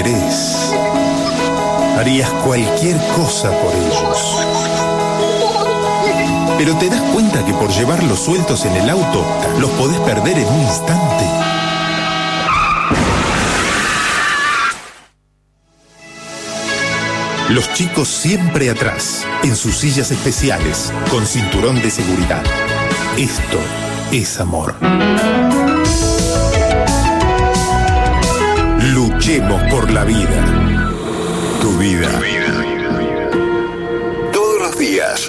querés. Harías cualquier cosa por ellos. Pero te das cuenta que por llevarlos sueltos en el auto, los podés perder en un instante. Los chicos siempre atrás, en sus sillas especiales, con cinturón de seguridad. Esto es amor. Luchemos por la vida. Tu vida. Todos los días.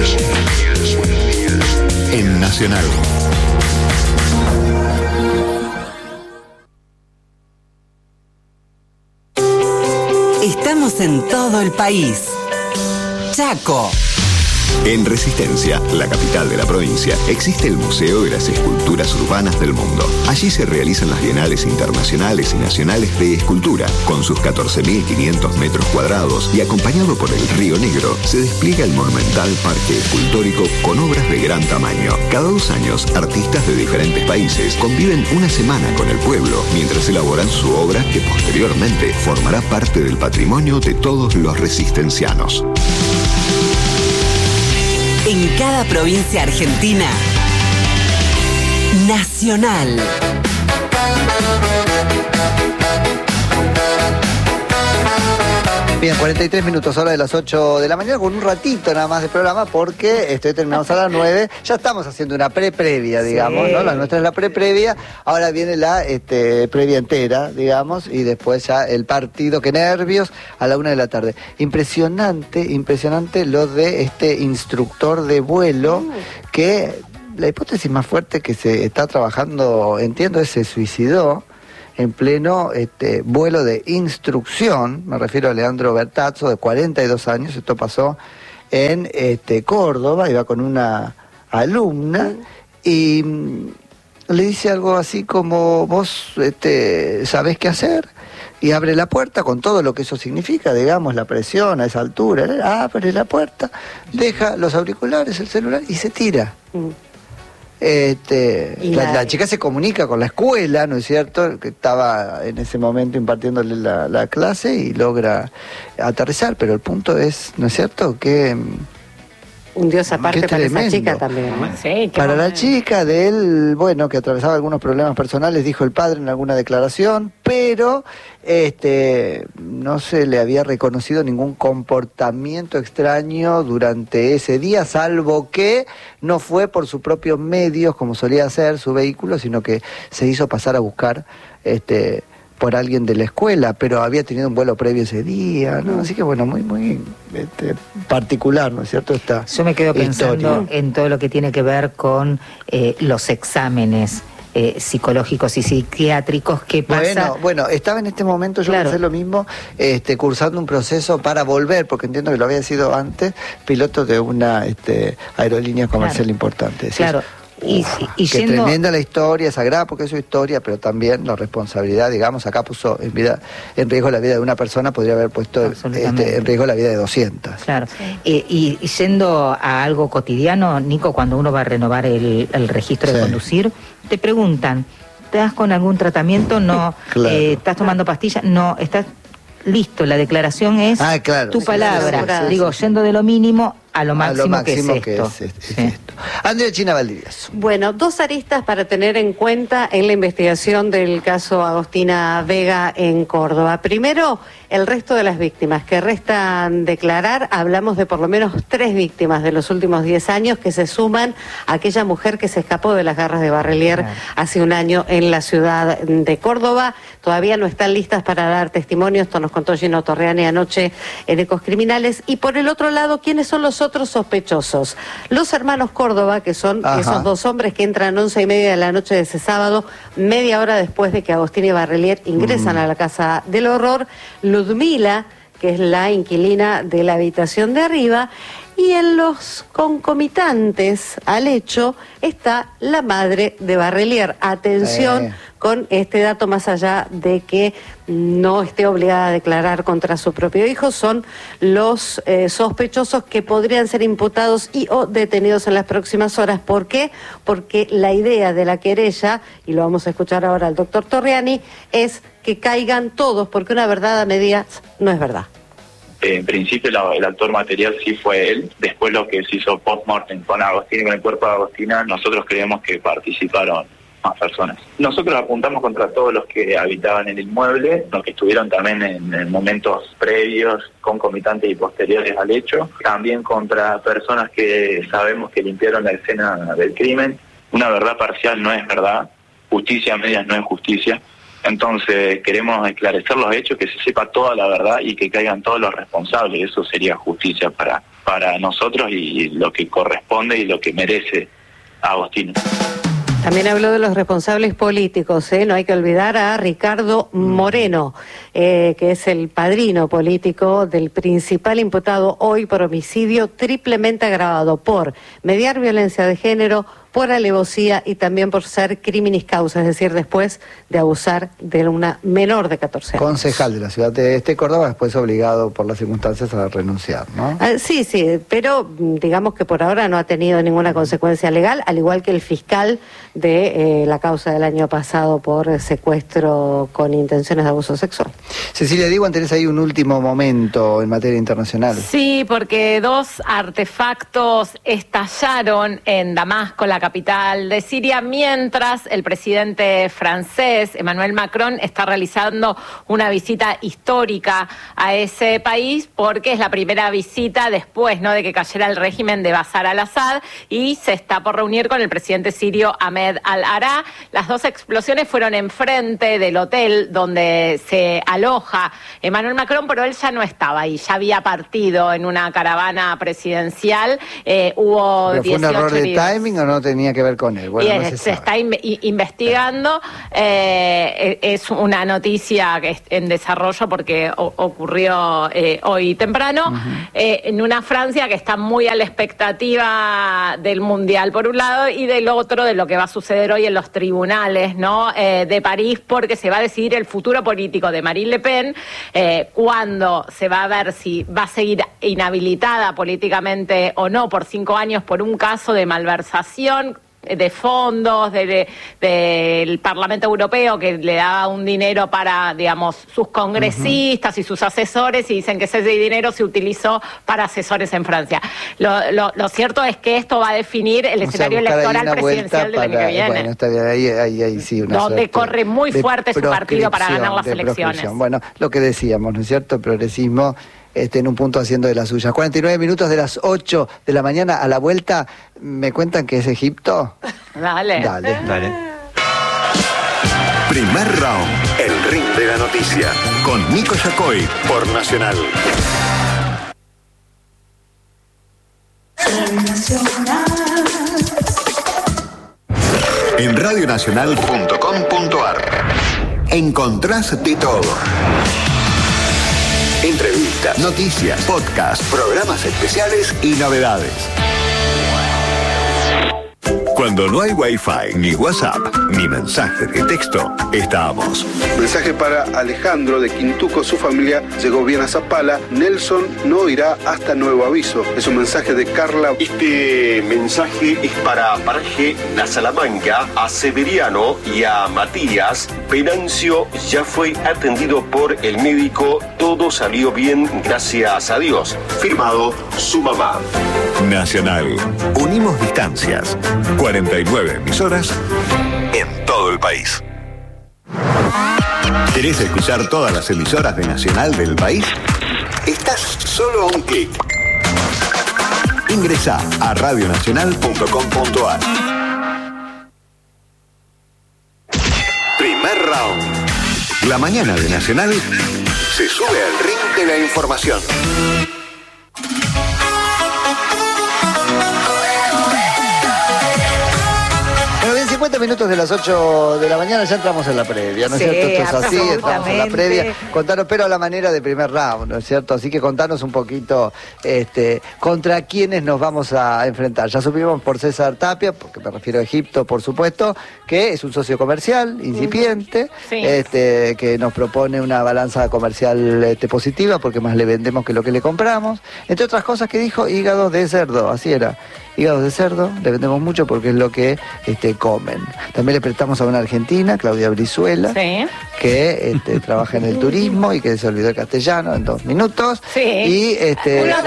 En Nacional. Estamos en todo el país. Chaco. En Resistencia, la capital de la provincia, existe el Museo de las Esculturas Urbanas del Mundo. Allí se realizan las bienales internacionales y nacionales de escultura. Con sus 14.500 metros cuadrados y acompañado por el Río Negro, se despliega el monumental parque escultórico con obras de gran tamaño. Cada 2 años, artistas de diferentes países conviven una semana con el pueblo mientras elaboran su obra que posteriormente formará parte del patrimonio de todos los resistencianos. En cada provincia argentina, Nacional. Bien, 43 minutos, hora de las 8 de la mañana, con un ratito nada más de programa, porque terminamos a las 9. Ya estamos haciendo una previa, digamos, sí, ¿no? La nuestra es la previa, ahora viene la previa entera, digamos, y después ya el partido, qué nervios, a la 1 de la tarde. Impresionante lo de este instructor de vuelo, que la hipótesis más fuerte que se está trabajando, entiendo, es se suicidó en pleno vuelo de instrucción. Me refiero a Leandro Bertazzo, de 42 años. Esto pasó en Córdoba, iba con una alumna y le dice algo así como: vos sabés qué hacer, y abre la puerta con todo lo que eso significa, digamos, la presión a esa altura. Abre la puerta, deja los auriculares, el celular y se tira. La chica se comunica con la escuela, ¿no es cierto?, que estaba en ese momento impartiéndole la clase, y logra aterrizar, pero el punto es, ¿no es cierto?, que un dios aparte para esa chica también. Sí, para la chica de él, bueno, que atravesaba algunos problemas personales, dijo el padre en alguna declaración, pero no se le había reconocido ningún comportamiento extraño durante ese día, salvo que no fue por sus propios medios, como solía hacer su vehículo, sino que se hizo pasar a buscar por alguien de la escuela, pero había tenido un vuelo previo ese día, ¿no? Así que bueno, muy particular, ¿no es cierto? Yo me quedo pensando en todo lo que tiene que ver con los exámenes psicológicos y psiquiátricos. ¿Qué pasa? Bueno, estaba en este momento, yo voy a hacer lo mismo, cursando un proceso para volver, porque entiendo que lo había sido antes, piloto de una aerolínea comercial importante. Claro. Y que tremenda la historia, sagrada porque es su historia, pero también la responsabilidad, digamos, acá puso en riesgo la vida de una persona, podría haber puesto en riesgo la vida de 200. Claro. Y yendo a algo cotidiano, Nico, cuando uno va a renovar el registro de conducir, te preguntan: ¿estás con algún tratamiento? No. Claro. ¿Estás tomando pastillas? No. ¿Estás listo? La declaración es tu palabra. Digo, yendo de lo mínimo a lo máximo que es esto. Esto. Andrea China Valdivieso. Bueno, 2 aristas para tener en cuenta en la investigación del caso Agostina Vega en Córdoba. Primero, el resto de las víctimas que restan declarar. Hablamos de por lo menos 3 víctimas de los últimos 10 años que se suman a aquella mujer que se escapó de las garras de Barrelier hace un año en la ciudad de Córdoba. Todavía no están listas para dar testimonio. Esto nos contó Gino Torreani anoche en Ecos Criminales. Y por el otro lado, ¿quiénes son los otros sospechosos? Los hermanos Córdoba, que son esos 2 hombres que entran 11:30 de la noche de ese sábado, media hora después de que Agostina y Barrelier ingresan a la casa del horror. Ludmila, que es la inquilina de la habitación de arriba, y en los concomitantes al hecho está la madre de Barrelier. Atención, con este dato, más allá de que no esté obligada a declarar contra su propio hijo, son los sospechosos que podrían ser imputados y o detenidos en las próximas horas. ¿Por qué? Porque la idea de la querella, y lo vamos a escuchar ahora al doctor Torriani, es que caigan todos, porque una verdad a medias no es verdad. En principio el actor material sí fue él. Después lo que se hizo post-mortem con Agostina y con el cuerpo de Agostina, nosotros creemos que participaron más personas. Nosotros apuntamos contra todos los que habitaban en el inmueble, los que estuvieron también en momentos previos, concomitantes y posteriores al hecho. También contra personas que sabemos que limpiaron la escena del crimen. Una verdad parcial no es verdad, justicia a medias no es justicia. Entonces queremos esclarecer los hechos, que se sepa toda la verdad y que caigan todos los responsables. Eso sería justicia para nosotros y lo que corresponde y lo que merece Agostina. También habló de los responsables políticos, No hay que olvidar a Ricardo Moreno, que es el padrino político del principal imputado hoy por homicidio triplemente agravado por mediar violencia de género, por alevosía y también por ser criminis causa, es decir, después de abusar de una menor de 14 años. Concejal de la ciudad de Córdoba, después obligado por las circunstancias a renunciar, ¿no? Sí, pero digamos que por ahora no ha tenido ninguna consecuencia legal, al igual que el fiscal de la causa del año pasado por secuestro con intenciones de abuso sexual. Cecilia Diwan, tenés ahí un último momento en materia internacional. Sí, porque 2 artefactos estallaron en Damasco, la capital de Siria, mientras el presidente francés, Emmanuel Macron, está realizando una visita histórica a ese país, porque es la primera visita después, de que cayera el régimen de Bashar al-Assad, y se está por reunir con el presidente sirio Ahmed al-Ará. Las 2 explosiones fueron enfrente del hotel donde se aloja Emmanuel Macron, pero él ya no estaba ahí, ya había partido en una caravana presidencial. Hubo 18 ¿Fue un error de heridos. timing o no tenía que ver con él? Bueno, no se está investigando. Es una noticia que es en desarrollo porque ocurrió hoy temprano. En una Francia que está muy a la expectativa del Mundial, por un lado, y del otro, de lo que va a suceder hoy en los tribunales, de París, porque se va a decidir el futuro político de Marine Le Pen, cuando se va a ver si va a seguir inhabilitada políticamente o no por 5 años por un caso de malversación de fondos del Parlamento Europeo, que le daba un dinero para, sus congresistas y sus asesores, y dicen que ese dinero se utilizó para asesores en Francia. Lo cierto es que esto va a definir el escenario electoral presidencial del año que viene. Bueno, está bien, ahí sí, una donde corre muy fuerte su partido para ganar las elecciones. Bueno, lo que decíamos, ¿no es cierto? El progresismo en un punto haciendo de las suyas. 49 minutos de las 8 de la mañana. A la vuelta, ¿me cuentan que es Egipto? Dale. Primer round, el ring de la noticia, con Nico Yacoy por Nacional. En radionacional.com.ar encontrás de todo. Entrevistas, noticias, podcasts, programas especiales y novedades. Cuando no hay Wi-Fi, ni WhatsApp, ni mensajes de texto, estamos. Mensaje para Alejandro de Quintuco. Su familia llegó bien a Zapala. Nelson no irá hasta nuevo aviso. Es un mensaje de Carla. Este mensaje es para Paraje, la Salamanca, a Severiano y a Matías. Venancio ya fue atendido por el médico. Todo salió bien, gracias a Dios. Firmado su mamá. Nacional. Unimos distancias. 49 emisoras en todo el país. ¿Querés escuchar todas las emisoras de Nacional del país? Estás solo a un clic. Ingresá a radionacional.com.ar. Primer round. La mañana de Nacional se sube al ring de la información. 50 minutos de las 8 de la mañana, ya entramos en la previa, ¿no es cierto? Esto es así, entramos en la previa. Contanos, pero a la manera de primer round, ¿no es cierto? Así que contanos un poquito contra quiénes nos vamos a enfrentar. Ya supimos por César Tapia, porque me refiero a Egipto, por supuesto, que es un socio comercial incipiente, que nos propone una balanza comercial positiva, porque más le vendemos que lo que le compramos. Entre otras cosas que dijo, hígados de cerdo, así era. Hígados de cerdo, le vendemos mucho porque es lo que comen. También le prestamos a una argentina, Claudia Brizuela, que trabaja en el turismo y que se olvidó el castellano en 2 minutos. Sí. Y unos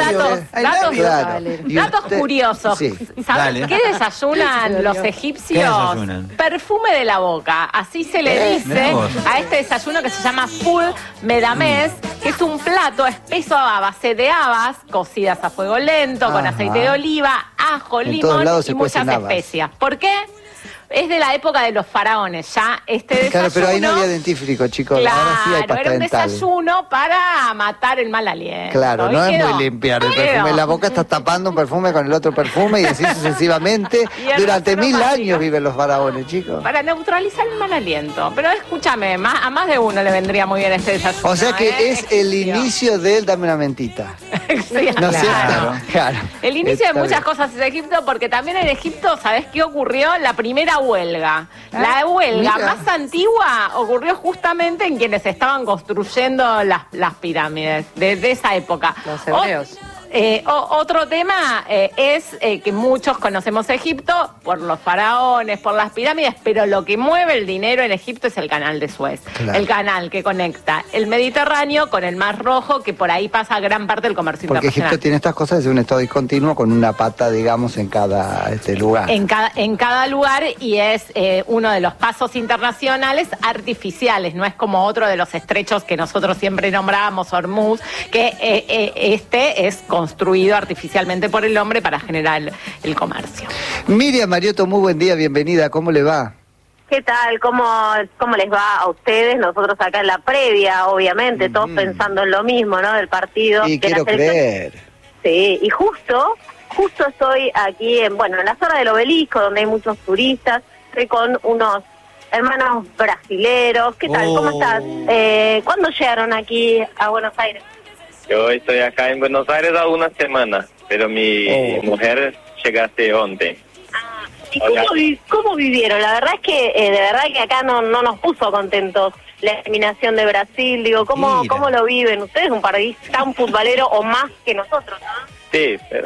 datos curiosos. Sí. ¿Sabes qué desayunan los egipcios? Perfume de la boca. Así se le dice a este desayuno que se llama Ful Medames, que es un plato espeso a base de habas, cocidas a fuego lento, con aceite de oliva, ajo, limón y muchas especias. ¿Por qué? Es de la época de los faraones, ya desayuno... Claro, pero ahí no había dentífrico, chicos. Claro, ahora sí hay pasta era un dental. Desayuno para matar el mal aliento. Claro, no es muy limpiar el perfume. La boca está tapando un perfume con el otro perfume y así sucesivamente. Durante 1000 años viven los faraones, chicos. Para neutralizar el mal aliento. Pero escúchame, a más de uno le vendría muy bien este desayuno. O sea que es el inicio del dame una mentita. Sí, ¿No es cierto? Claro. El inicio de muchas cosas es Egipto, porque también en Egipto, ¿sabés qué ocurrió? La primera huelga. La huelga más antigua ocurrió justamente en quienes estaban construyendo las pirámides de esa época. Los hebreos. Otro tema es que muchos conocemos Egipto por los faraones, por las pirámides, pero lo que mueve el dinero en Egipto es el canal de Suez. Claro. El canal que conecta el Mediterráneo con el Mar Rojo, que por ahí pasa gran parte del comercio internacional. Porque Egipto tiene estas cosas de un estado discontinuo con una pata, digamos, en cada lugar. En cada lugar, y es uno de los pasos internacionales artificiales, no es como otro de los estrechos que nosotros siempre nombrábamos, Hormuz, que es construido artificialmente por el hombre para generar el comercio. Miriam Mariotto, muy buen día, bienvenida, ¿cómo le va? ¿Qué tal? ¿Cómo les va a ustedes? Nosotros acá en la previa, obviamente, todos pensando en lo mismo, ¿no? Del partido. Y quiero creer. Sí, y justo estoy aquí en la zona del Obelisco, donde hay muchos turistas. Estoy con unos hermanos brasileros. ¿Qué tal? ¿Cómo estás? ¿Cuándo llegaron aquí a Buenos Aires? Yo estoy acá en Buenos Aires hace una semana, pero mi mujer llegaste onte. ¿Y cómo vivieron? La verdad es que de verdad que acá no nos puso contentos la eliminación de Brasil. Digo, ¿cómo lo viven? Ustedes un país tan futbolero o más que nosotros, ¿no? Sí, pero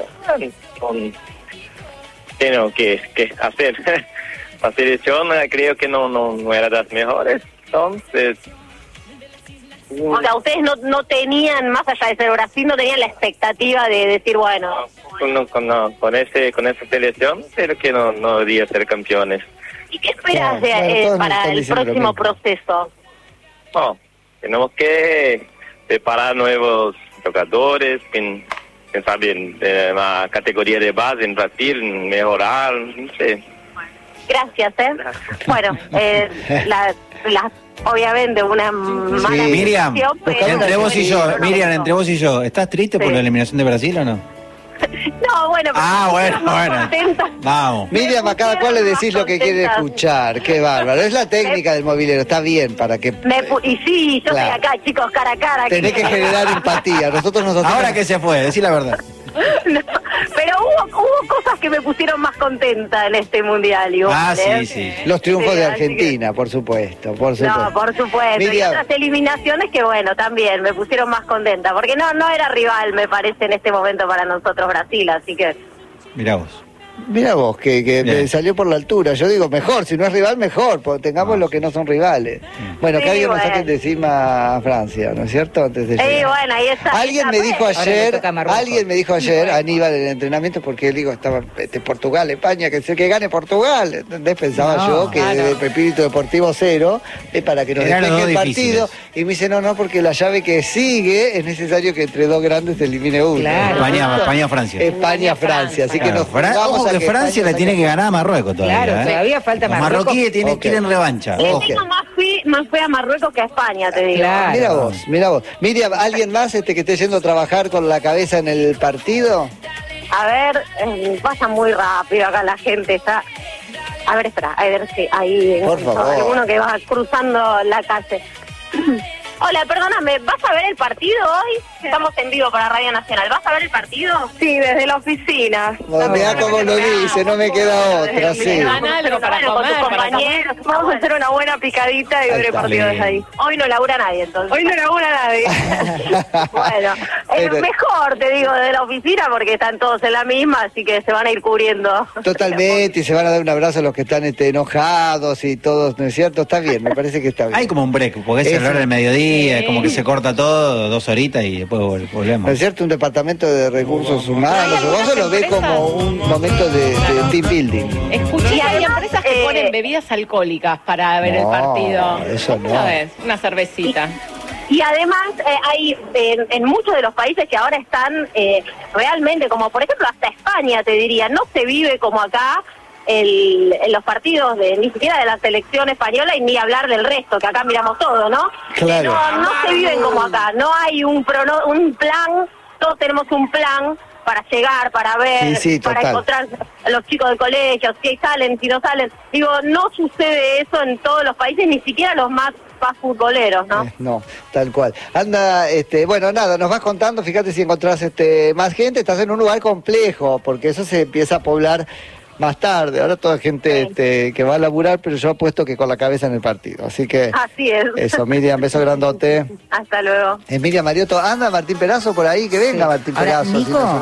tengo que hacer. La selección creo que no era de las mejores, entonces... O sea, ustedes no tenían, más allá de ser Brasil, no tenían la expectativa de decir, bueno... Con esa selección, pero que no debería ser campeones. ¿Y qué esperas para el próximo proceso? No, tenemos que preparar nuevos jugadores, que saben de la categoría de base en Brasil, mejorar, no sé. Gracias, Bueno, obviamente una mala Miriam, entre vos y yo, ¿estás triste por la eliminación de Brasil o no? No, bueno, bueno. Vamos. Miriam, a cada cual le decís lo que quiere escuchar. Qué bárbaro. Es la técnica del movilero, está bien para que... Y sí, yo estoy acá, chicos, cara a cara. Tenés que generar empatía. Nosotros Ahora que se fue, decí la verdad. No, pero hubo cosas que me pusieron más contenta en este mundial. Igual, sí. Los triunfos de Argentina, por supuesto. No, por supuesto. Miriam. Y otras eliminaciones que, también me pusieron más contenta. Porque no era rival, me parece, en este momento para nosotros Brasil. Así que... Mirá vos, que salió por la altura. Yo digo, mejor, si no es rival, mejor, porque tengamos los que no son rivales. Bueno, que alguien nos saque de encima a Francia, ¿no es cierto? Antes de llegar. Ahí está. Alguien me dijo ayer, Aníbal, en el entrenamiento, porque él dijo, estaba Portugal, España, que gane Portugal. ¿Entendés? Pensaba yo que el espíritu deportivo cero es para que nos despeje el partido. Y me dice, no, porque la llave que sigue es necesario que entre dos grandes se elimine uno. Claro. España-Francia. España-Francia, así que nos vamos que Francia le tiene que ganar a Marruecos todavía. Claro, todavía falta Los Marruecos. marroquíes quieren revancha. Tengo más fe a Marruecos que a España, te digo. Claro. Mira vos. Miriam, ¿alguien más que esté yendo a trabajar con la cabeza en el partido? A ver, pasa muy rápido acá, la gente está A ver, espera, a ver si ahí Por favor. alguno que va cruzando la calle. Hola, perdóname, ¿vas a ver el partido hoy? Estamos en vivo para Radio Nacional. ¿Vas a ver el partido? Sí, desde la oficina. Mirá cómo lo dice, no me queda otra, sí. Algo para comer, con tus compañeros. Vamos a hacer una buena picadita y ver el partido desde ahí. Hoy no labura nadie, entonces. Hoy no labura nadie. Bueno, es mejor, te digo, de la oficina porque están todos en la misma, así que se van a ir cubriendo. Totalmente, y se van a dar un abrazo a los que están enojados y todos, ¿no es cierto? Está bien, me parece que está bien. Hay como un break, porque es el hora del mediodía, como que se corta todo, 2 horitas y después volvemos. ¿No es cierto? Un departamento de recursos humanos, vos lo ves como un momento de team building. Escuché, hay empresas que ponen bebidas alcohólicas para ver el partido. Eso no. ¿Sabes? Una cervecita. Y además hay en muchos de los países que ahora están realmente, como por ejemplo hasta España, te diría, no se vive como acá en los partidos ni siquiera de la selección española y ni hablar del resto, que acá miramos todo, ¿no? Claro. No se viven como acá, no hay un plan, todos tenemos un plan para llegar, para ver, Sí, para total. encontrar a los chicos del colegio, si salen, si no salen. Digo, no sucede eso en todos los países, ni siquiera los más futboleros, ¿no? No, tal cual. Anda, bueno, nada, nos vas contando, fíjate si encontrás más gente, estás en un lugar complejo, porque eso se empieza a poblar más tarde. Ahora toda gente que va a laburar, pero yo apuesto que con la cabeza en el partido. Así que Así es. eso, Miriam, beso grandote. Hasta luego. Miriam Mariotto, anda Martín Perazo por ahí, que venga Martín Ahora, Perazo. Nico,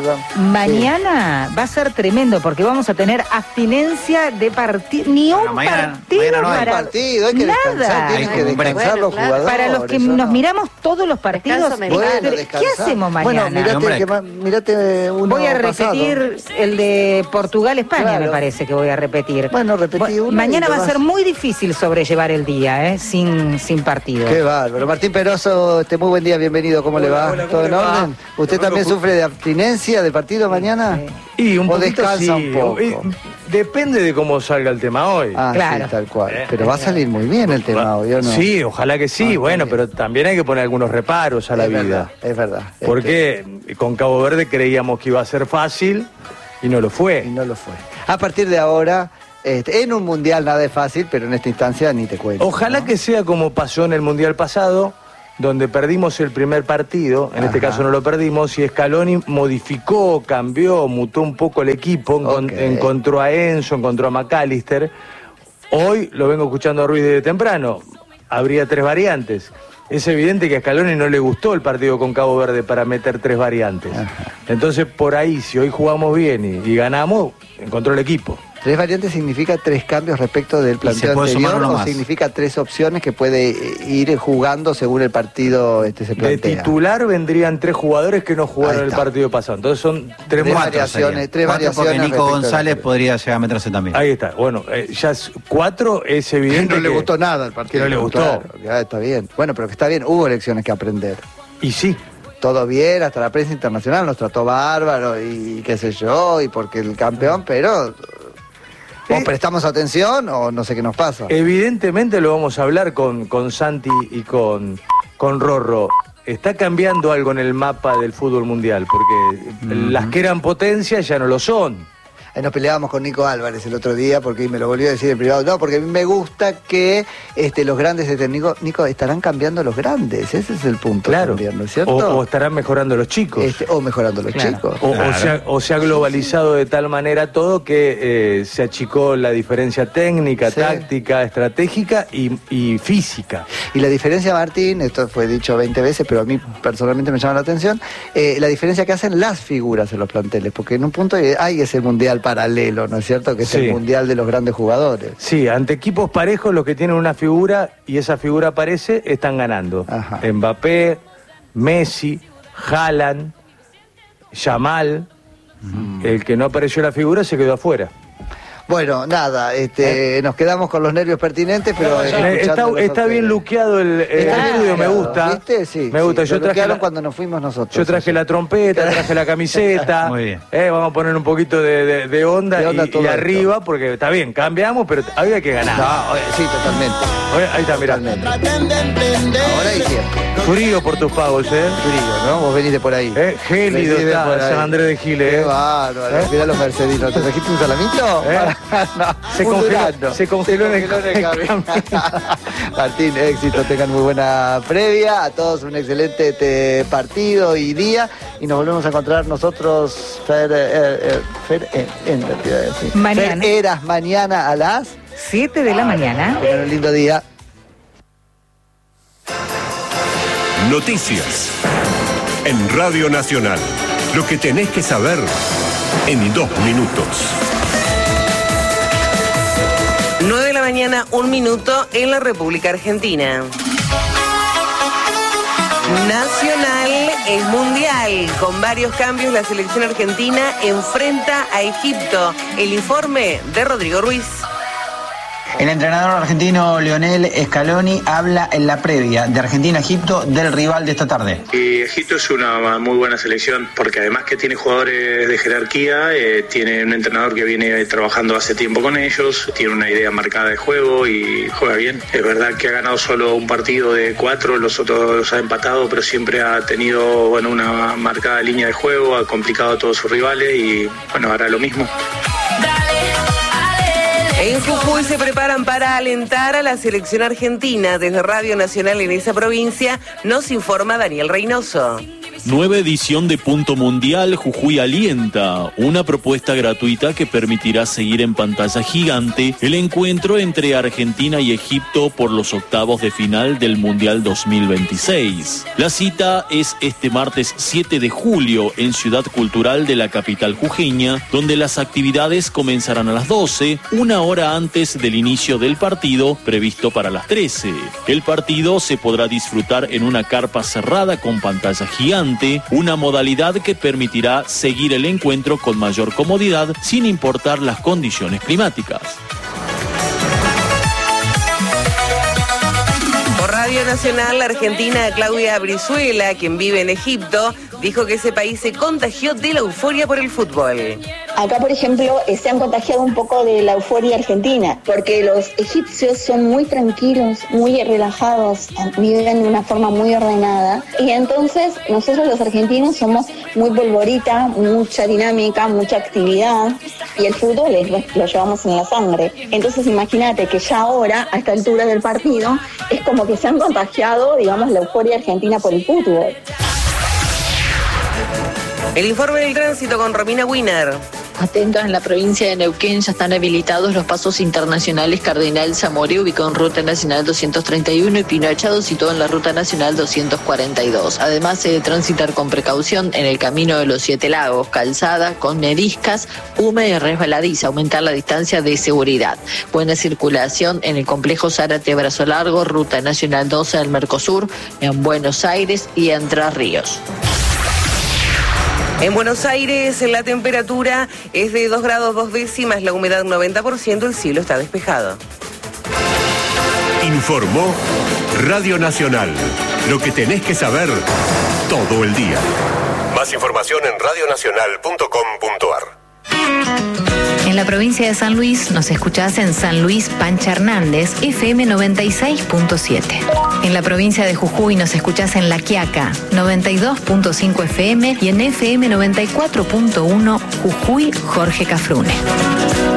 mañana va a ser tremendo porque vamos a tener abstinencia de partido. Ni un partido no hay para partido, hay que descansar, nada. tienen que descansar los jugadores. Para los que eso nos no. miramos todos los partidos, Bueno, ¿qué descansar. hacemos mañana? Bueno, mirate uno Voy a repetir pasado. el de Portugal-España, Claro. me parece que voy a repetir. Bueno, repetí uno. Mañana y va a lo ser vas. muy difícil sobrellevar el día, sin partido. Qué bárbaro. Martín Perazo, muy buen día, bienvenido. ¿Cómo le va? hola, ¿Todo en ¿cómo le va? orden? ¿Usted también sufre de abstinencia de partido mañana? Y un ¿O poquito descansa sí, un poco? depende de cómo salga el tema hoy. Ah, Claro. sí, tal cual. Pero va a salir muy bien el tema hoy, ¿o no? Sí, ojalá que sí, bueno, pero también hay que poner algunos reparos a la Es vida. verdad, es verdad. Porque con Cabo Verde creíamos que iba a ser fácil y no lo fue. Y no lo fue. A partir de ahora, en un mundial nada es fácil, pero en esta instancia ni te cuento. Ojalá que sea como pasó en el Mundial pasado, donde perdimos el primer partido, en este caso no lo perdimos, y Scaloni modificó, cambió, mutó un poco el equipo, encontró a Enzo, encontró a McAllister. Hoy lo vengo escuchando a Ruiz desde temprano, habría 3 variantes. Es evidente que a Scaloni no le gustó el partido con Cabo Verde para meter 3 variantes. Entonces, por ahí, si hoy jugamos bien y ganamos, encontró el equipo. 3 variantes significa 3 cambios respecto del planteo puede sumar anterior, uno o más. significa 3 opciones que puede ir jugando según el partido se De plantea. titular vendrían 3 jugadores que no jugaron Ahí el está. partido pasado. Entonces son 3 Tres variaciones, tres Porque variaciones Nico respecto al González anterior. podría llegar a meterse también. Ahí está. Bueno, ya 4 es evidente No le que- gustó nada el partido. que no le gustó. Claro, ya está bien. Bueno, pero que está bien, hubo lecciones que aprender. Y sí. Todo bien, hasta la prensa internacional nos trató bárbaro y qué sé yo, y porque el campeón, pero o prestamos atención o no sé qué nos pasa. Evidentemente lo vamos a hablar con Santi y con Rorro. Está cambiando algo en el mapa del fútbol mundial, porque las que eran potencias ya no lo son. Nos peleábamos con Nico Álvarez el otro día porque me lo volvió a decir en privado. No, porque a mí me gusta que los grandes Nico, estarán cambiando los grandes. Ese es el punto. Claro. También, ¿no es cierto? O estarán mejorando los chicos. O mejorando los Claro. chicos. O se ha globalizado de tal manera todo que se achicó la diferencia técnica, Sí. táctica, estratégica y física. Y la diferencia, Martín, esto fue dicho 20 veces, pero a mí personalmente me llama la atención, la diferencia que hacen las figuras en los planteles, porque en un punto hay ese mundial paralelo, ¿no es cierto? Que es Sí. el mundial de los grandes jugadores. Sí, ante equipos parejos, los que tienen una figura y esa figura aparece, están ganando. Ajá. Mbappé, Messi, Haaland, Yamal. El que no apareció la figura se quedó afuera. Bueno, nada, nos quedamos con los nervios pertinentes, pero Está bien luqueado el estudio, me gusta. ¿Viste? Sí, me gusta. sí, Yo lo traje bloquearon la, cuando nos fuimos nosotros. yo traje la trompeta, traje la camiseta. Muy bien. Vamos a poner un poquito de onda, De onda todo y esto. arriba, porque está bien, cambiamos, pero había que ganar. No, sí, totalmente. Ahí está, mirá. Totalmente. Ahora y siempre. Frío por tus pagos, Frío, ¿no? Vos venís de por ahí. Gélido Venís de está por ahí. San Andrés de Giles. Qué bárbaro. Mirá los mercedinos. ¿Te trajiste un salamito? Se congeló en el camino. Martín, éxito, tengan muy buena previa. A todos un excelente partido y día. Y nos volvemos a encontrar nosotros, mañana a las 7 de la mañana. Tengan un lindo día. Noticias en Radio Nacional. Lo que tenés que saber en 2 minutos. 9 de la mañana, 1 minuto en la República Argentina. Nacional es mundial. Con varios cambios, la selección argentina enfrenta a Egipto. El informe de Rodrigo Ruiz. El entrenador argentino Lionel Scaloni habla en la previa de Argentina-Egipto del rival de esta tarde. Egipto es una muy buena selección porque además que tiene jugadores de jerarquía, tiene un entrenador que viene trabajando hace tiempo con ellos, tiene una idea marcada de juego y juega bien. Es verdad que ha ganado solo un partido de 4, los otros los ha empatado, pero siempre ha tenido una marcada línea de juego, ha complicado a todos sus rivales y hará lo mismo. En Jujuy se preparan para alentar a la selección argentina. Desde Radio Nacional en esa provincia nos informa Daniel Reynoso. Nueva edición de Punto Mundial, Jujuy alienta, una propuesta gratuita que permitirá seguir en pantalla gigante el encuentro entre Argentina y Egipto por los octavos de final del Mundial 2026. La cita es este martes 7 de julio en Ciudad Cultural de la capital jujeña, donde las actividades comenzarán a las 12, una hora antes del inicio del partido, previsto para las 13. El partido se podrá disfrutar en una carpa cerrada con pantalla gigante, una modalidad que permitirá seguir el encuentro con mayor comodidad sin importar las condiciones climáticas. Por Radio Nacional, la argentina Claudia Brizuela, quien vive en Egipto, dijo que ese país se contagió de la euforia por el fútbol. Acá, por ejemplo, se han contagiado un poco de la euforia argentina, porque los egipcios son muy tranquilos, muy relajados, viven de una forma muy ordenada. Y entonces nosotros los argentinos somos muy polvorita, mucha dinámica, mucha actividad, y el fútbol lo llevamos en la sangre. Entonces imagínate que ya ahora, a esta altura del partido, es como que se han contagiado, digamos, la euforia argentina por el fútbol. El informe del tránsito con Romina Wiener. Atentos, en la provincia de Neuquén ya están habilitados los pasos internacionales Cardenal Zamoré, ubicado en Ruta Nacional 231, y Pino Echado, situado en la Ruta Nacional 242. Además, se debe transitar con precaución en el Camino de los 7 Lagos, calzada con neriscas, húmeda y resbaladiza, aumentar la distancia de seguridad. Buena circulación en el complejo Zárate Brazo Largo, Ruta Nacional 12 del Mercosur, en Buenos Aires y Entre Ríos. En Buenos Aires la temperatura es de 2 grados 2 décimas, la humedad 90%, el cielo está despejado. Informó Radio Nacional. Lo que tenés que saber todo el día. Más información en radionacional.com.ar. En la provincia de San Luis nos escuchás en San Luis Pancha Hernández, FM 96.7. En la provincia de Jujuy nos escuchás en La Quiaca, 92.5 FM y en FM 94.1 Jujuy Jorge Cafrune.